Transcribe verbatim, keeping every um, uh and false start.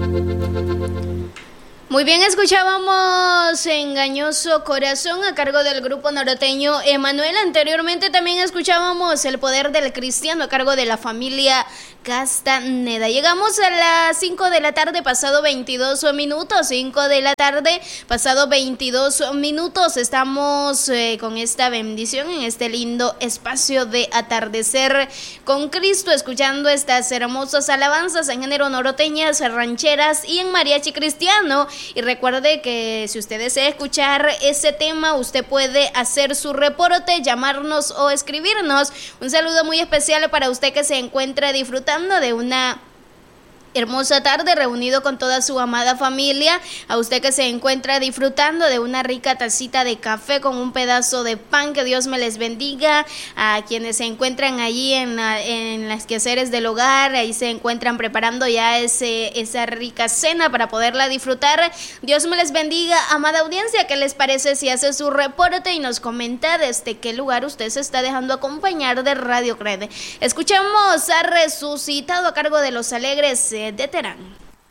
Muy bien, escuchábamos Engañoso Corazón a cargo del grupo norteño Emanuel. Anteriormente también escuchábamos El Poder del Cristiano a cargo de la familia Castaneda. Llegamos a las cinco de la tarde, pasado veintidós minutos. cinco de la tarde, pasado veintidós minutos. Estamos eh, con esta bendición en este lindo espacio de Atardecer con Cristo, escuchando estas hermosas alabanzas en género norteñas, rancheras y en mariachi cristiano. Y recuerde que si usted desea escuchar ese tema, usted puede hacer su reporte, llamarnos o escribirnos. Un saludo muy especial para usted que se encuentra disfrutando de una hermosa tarde reunido con toda su amada familia, a usted que se encuentra disfrutando de una rica tacita de café con un pedazo de pan, que Dios me les bendiga, a quienes se encuentran allí en, la, en las quehaceres del hogar, ahí se encuentran preparando ya ese, esa rica cena para poderla disfrutar. Dios me les bendiga, amada audiencia. ¿Qué les parece si hace su reporte y nos comenta desde qué lugar usted se está dejando acompañar de Radio Cred? Escuchamos a Resucitado a cargo de Los Alegres de Terán.